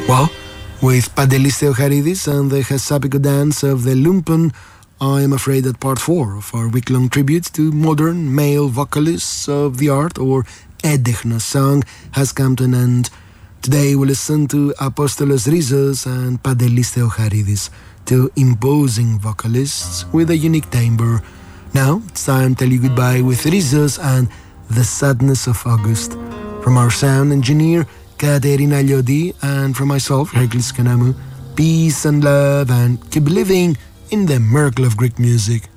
Well, with Pantelis Theocharidis and the Hassapiko dance of the Lumpen, I am afraid that part 4 of our week-long tribute to modern male vocalists of the art, or Edechna song, has come to an end. Today we'll listen to Apostolos Rizos and Pantelis Theocharidis, two imposing vocalists with a unique timbre. Now it's time to tell you goodbye with Rizos and The Sadness of August. From our sound engineer, Katerina Lodi, and from myself, Hercules Kanamu, peace and love, and keep living in the miracle of Greek music.